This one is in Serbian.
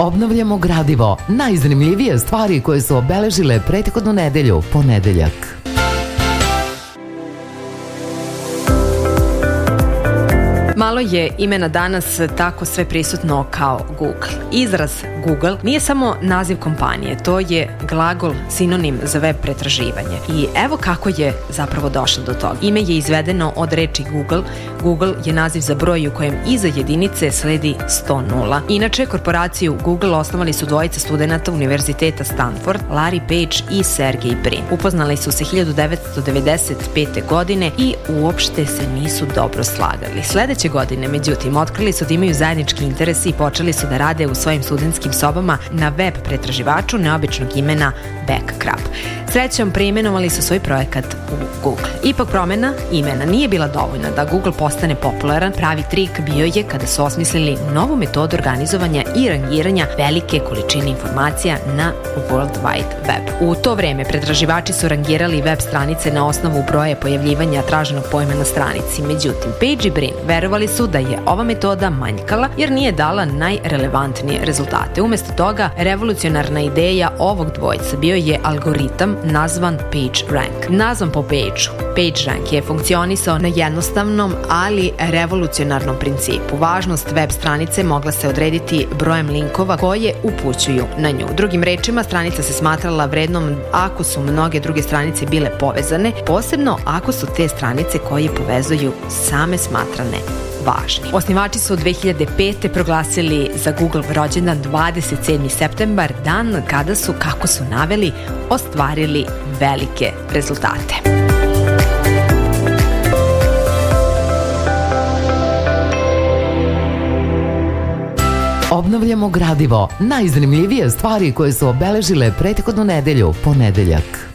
Obnavljamo gradivo, najzanimljivije stvari koje su obeležile prethodnu nedelju, ponedeljak. Malo je imena danas tako sve prisutno kao Google. Izraz Google nije samo naziv kompanije, to je glagol, sinonim za web pretraživanje. I evo kako je zapravo došlo do toga. Ime je izvedeno od reči Google. Google je naziv za broj u kojem iza jedinice sledi 100 nula. Inače, korporaciju Google osnovali su dvojica studenta Univerziteta Stanford, Larry Page i Sergey Brin. Upoznali su se 1995. godine i uopšte se nisu dobro slagali. Sledeće godine, međutim, otkrili su da imaju zajednički interes i počeli su da rade u svojim studentskim sobama na web pretraživaču neobičnog imena Backcrab. Srećom, preimenovali su svoj projekat u Google. Ipak promena imena nije bila dovoljna da Google postane popularan. Pravi trik bio je kada su osmislili novu metodu organizovanja i rangiranja velike količine informacija na World Wide Web. U to vreme pretraživači su rangirali web stranice na osnovu broja pojavljivanja traženog pojma na stranici. Međutim, Page i Brin verovali su da je ova metoda manjkala jer nije dala najrelevantnije rezultate. Umesto toga, revolucionarna ideja ovog dvojca bio je algoritam nazvan PageRank. Nazvan po Pageu, PageRank je funkcionisao na jednostavnom, ali revolucionarnom principu. Važnost web stranice mogla se odrediti brojem linkova koje upućuju na nju. Drugim rečima, stranica se smatrala vrednom ako su mnoge druge stranice bile povezane, posebno ako su te stranice koje povezuju same smatrane važni. Osnivači su 2005. proglasili za Google rođendan 27. septembar, dan kada su, kako su naveli, ostvarili velike rezultate. Obnavljamo gradivo, najzanimljivije stvari koje su obeležile prethodnu nedelju, ponedeljak.